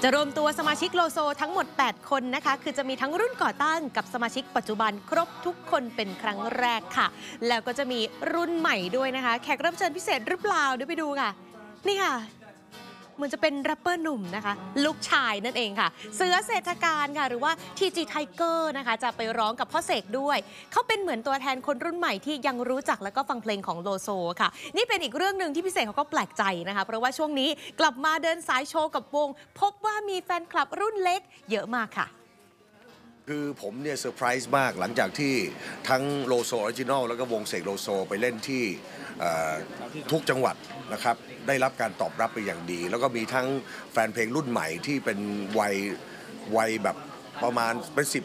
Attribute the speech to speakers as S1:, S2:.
S1: จะรวมตัวสมาชิกโลโซทั้งหมด 8 คนนะคะ คือจะมีทั้งรุ่นก่อตั้งกับสมาชิกปัจจุบันครบทุกคนเป็นครั้งแรกค่ะ แล้วก็จะมีรุ่นใหม่ด้วยนะคะ แขกรับเชิญพิเศษหรือเปล่าเดี๋ยวไปดูค่ะ นี่ค่ะเหมือนจะเป็นแรปเปอร์หนุ่มนะคะ ลูกชายนั่นเองค่ะ เสือเศรษฐการค่ะ หรือว่า TG Tiger นะคะ จะไปร้องกับพ่อเสกด้วย เขาเป็นเหมือนตัวแทนคนรุ่นใหม่ที่ยังรู้จักและก็ฟังเพลงของโลโซค่ะ นี่เป็นอีกเรื่องหนึ่งที่พี่เสกเขาก็แปลกใจนะคะ เพราะว่าช่วงนี้กลับมาเดินสายโชว์กับวง พบว่ามีแฟนคลับรุ่นเล็กเยอะมากค่ะ
S2: คือผมเนี่ยเซอร์ไพรส์มากหลังจากที่ทั้งโลโซออริจินอลแล้วก็วงเสกโลโซไปเล่นที่ทุกจังหวัดนะครับได้รับการตอบรับไปอย่างดี แล้วก็มีทั้งแฟนเพลงรุ่นใหม่ที่เป็นวัยแบบประมาณเป็น